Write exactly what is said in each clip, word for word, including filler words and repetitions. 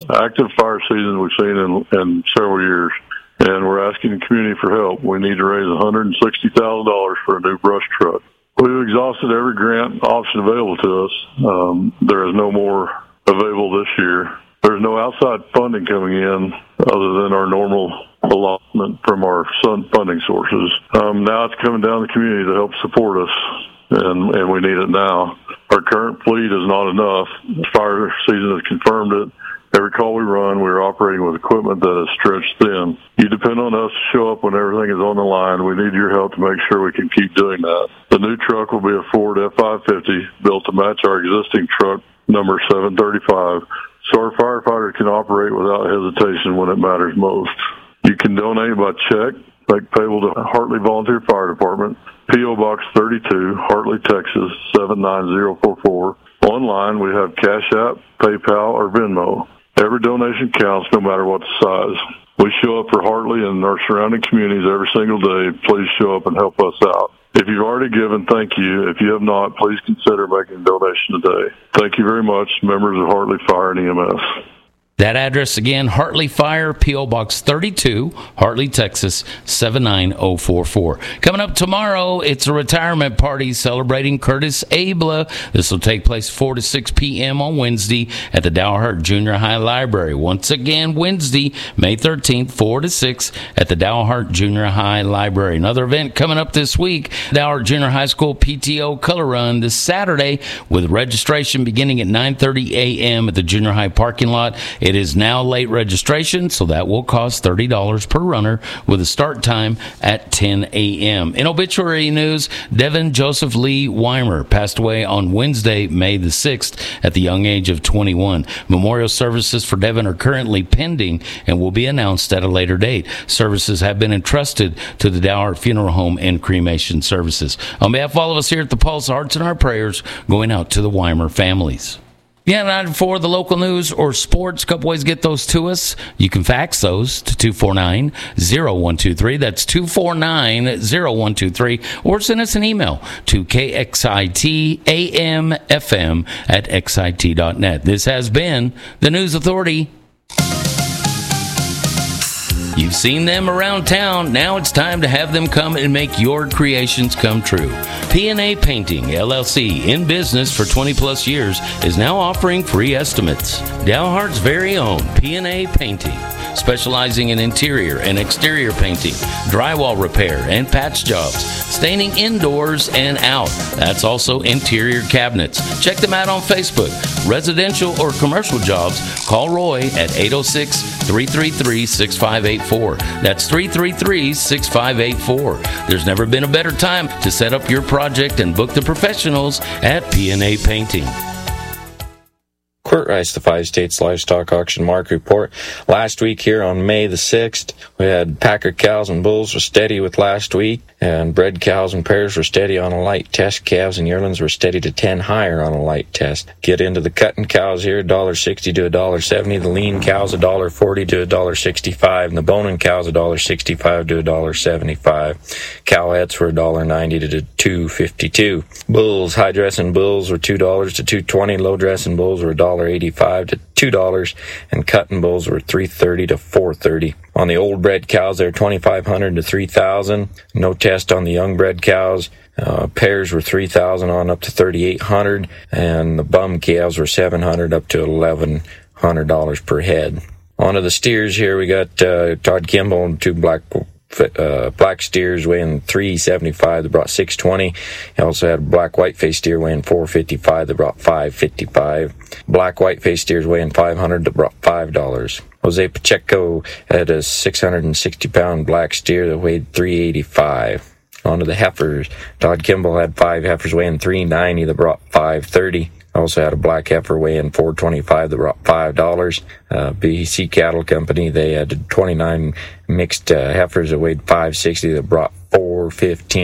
active fire season we've seen in, in several years, and we're asking the community for help. We need to raise one hundred sixty thousand dollars for a new brush truck. We've exhausted every grant option available to us. Um, there is no more available this year. There's no outside funding coming in other than our normal allotment from our funding sources. Um, now it's coming down to the community to help support us, and, and we need it now. Our current fleet is not enough. Fire season has confirmed it. Every call we run, we're operating with equipment that is stretched thin. You depend on us to show up when everything is on the line. We need your help to make sure we can keep doing that. The new truck will be a Ford F five fifty built to match our existing truck number seven thirty-five, so our firefighters can operate without hesitation when it matters most. You can donate by check, make payable to Hartley Volunteer Fire Department, P O Box thirty-two, Hartley, Texas, seven nine zero four four. Online, we have Cash App, PayPal, or Venmo. Every donation counts, no matter what the size. We show up for Hartley and our surrounding communities every single day. Please show up and help us out. If you've already given, thank you. If you have not, please consider making a donation today. Thank you very much, members of Hartley Fire and E M S. That address again, Hartley Fire, P O Box thirty-two, Hartley, Texas, seven nine zero four four. Coming up tomorrow, it's a retirement party celebrating Curtis Abla. This will take place four to six p.m. on Wednesday at the Dalhart Junior High Library. Once again, Wednesday, May thirteenth, four to six at the Dalhart Junior High Library. Another event coming up this week, Dalhart Junior High School P T O Color Run this Saturday with registration beginning at nine thirty a.m. at the Junior High parking lot. It is now late registration, so that will cost thirty dollars per runner with a start time at ten a.m. In obituary news, Devin Joseph Lee Weimer passed away on Wednesday, May the sixth at the young age of twenty-one. Memorial services for Devin are currently pending and will be announced at a later date. Services have been entrusted to the Dalhart Funeral Home and Cremation Services. On behalf of all of us here at the Pulse, hearts and our prayers going out to the Weimer families. Yeah, for the local news or sports, a couple ways to get those to us. You can fax those to two four nine, zero one two three. That's two four nine, zero one two three. Or send us an email to k x i t a m f m at x i t dot net. This has been the News Authority. You've seen them around town. Now it's time to have them come and make your creations come true. P and A Painting, L L C, in business for twenty plus years, is now offering free estimates. Dalhart's very own P and A Painting, specializing in interior and exterior painting, drywall repair and patch jobs, staining indoors and out. That's also interior cabinets. Check them out on Facebook. Residential or commercial jobs, call Roy at eight oh six, three three three, six five eight four. That's three three three, six five eight four. There's never been a better time to set up your project and book the professionals at P and A Painting. Quirt Rice, the Five States Livestock Auction Market Report. Last week here on May the sixth, we had Packer cows and bulls were steady with last week, and bred cows and pairs were steady on a light test. Calves and yearlings were steady to ten higher on a light test. Get into the cutting cows here, one dollar sixty to one dollar seventy. The lean cows, one dollar forty to one dollar sixty-five. And the boning cows, one dollar sixty-five to one dollar seventy-five. Cowettes were one dollar ninety to two fifty-two. Bulls, high dressing bulls were two dollars to two twenty. Low dressing bulls were one dollar eighty-five to two dollars, and cutting bulls were three thirty to four thirty. On the old bred cows, they're twenty-five hundred to three thousand. No test on the young bred cows. Uh, pairs were three thousand on up to thirty-eight hundred, and the bum calves were seven hundred up to eleven hundred dollars per head. On to the steers here, we got uh, Todd Kimball and two black Uh, black steers weighing three seventy-five. They brought six twenty. He also had a black white-faced steer weighing four fifty-five. They brought five fifty-five. Black white-faced steers weighing five hundred. They brought five dollars. Jose Pacheco had a six hundred sixty pound black steer that weighed three eighty-five. On to the heifers. Todd Kimball had five heifers weighing three ninety. They brought five thirty. Also had a black heifer weighing four twenty-five that brought five dollars. Uh, B C Cattle Company, they had twenty-nine mixed uh, heifers that weighed five sixty that brought four fifteen.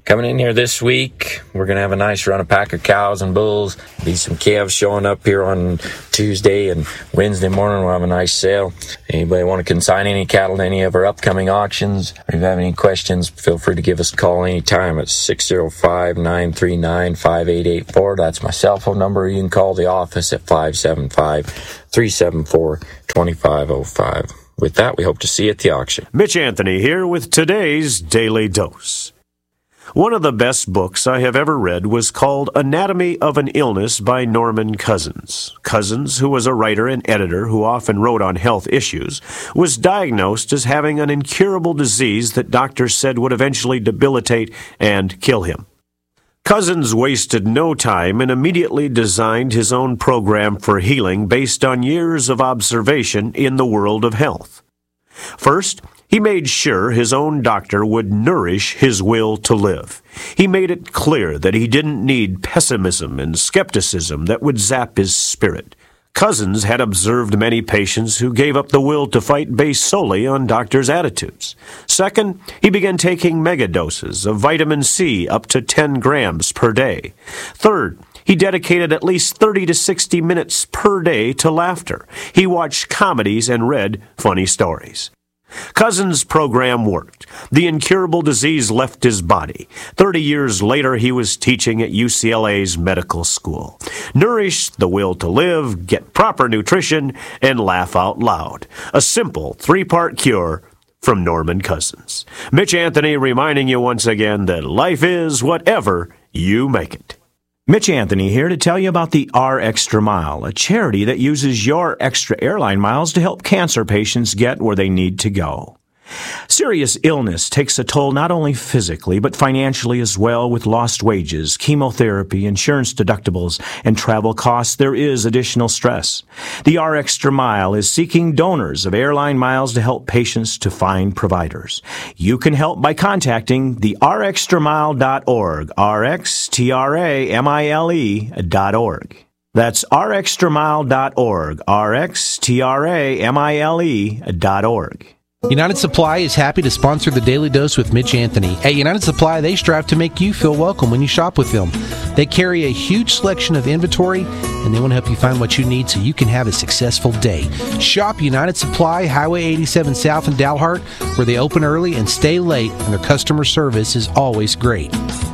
Coming in here this week, we're going to have a nice run of Packer cows and bulls. Be some calves showing up here on Tuesday, and Wednesday morning we'll have a nice sale. Anybody want to consign any cattle to any of our upcoming auctions, or if you have any questions, feel free to give us a call anytime at six oh five, nine three nine, five eight eight four. That's my cell phone number. You can call the office at five seven five, three seven four, two five oh five. With that, we hope to see you at the auction. Mitch Anthony here with today's Daily Dose. One of the best books I have ever read was called Anatomy of an Illness by Norman Cousins. Cousins, who was a writer and editor who often wrote on health issues, was diagnosed as having an incurable disease that doctors said would eventually debilitate and kill him. Cousins wasted no time and immediately designed his own program for healing based on years of observation in the world of health. First, he made sure his own doctor would nourish his will to live. He made it clear that he didn't need pessimism and skepticism that would zap his spirit. Cousins had observed many patients who gave up the will to fight based solely on doctors' attitudes. Second, he began taking megadoses of vitamin C up to ten grams per day. Third, he dedicated at least thirty to sixty minutes per day to laughter. He watched comedies and read funny stories. Cousins' program worked. The incurable disease left his body. Thirty years later, he was teaching at U C L A's medical school. Nourish the will to live, get proper nutrition, and laugh out loud. A simple three-part cure from Norman Cousins. Mitch Anthony reminding you once again that life is whatever you make it. Mitch Anthony here to tell you about the R Extra Mile, a charity that uses your extra airline miles to help cancer patients get where they need to go. Serious illness takes a toll not only physically, but financially as well. With lost wages, chemotherapy, insurance deductibles, and travel costs, there is additional stress. The R Extra Mile is seeking donors of airline miles to help patients to find providers. You can help by contacting the r extra mile dot org, R X T R A M I L E dot org. That's r extra mile dot org, R X T R A M I L E dot org. United Supply is happy to sponsor the Daily Dose with Mitch Anthony. At United Supply, they strive to make you feel welcome when you shop with them. They carry a huge selection of inventory, and they want to help you find what you need so you can have a successful day. Shop United Supply, Highway eighty-seven South in Dalhart, where they open early and stay late, and their customer service is always great.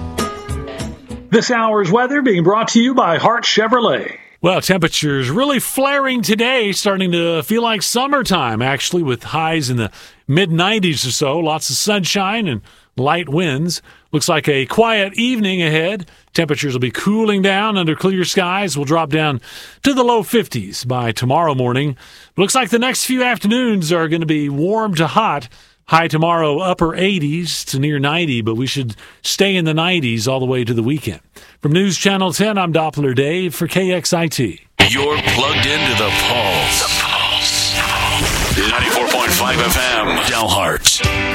This hour's weather being brought to you by Hart Chevrolet. Well, temperatures really flaring today, starting to feel like summertime, actually, with highs in the mid nineties or so. Lots of sunshine and light winds. Looks like a quiet evening ahead. Temperatures will be cooling down under clear skies. Will drop down to the low fifties by tomorrow morning. Looks like the next few afternoons are going to be warm to hot. High tomorrow, upper eighties to near ninety, but we should stay in the nineties all the way to the weekend. From News Channel ten, I'm Doppler Dave for K X I T. You're plugged into the Pulse. The Pulse. ninety-four point five F M, Dalhart.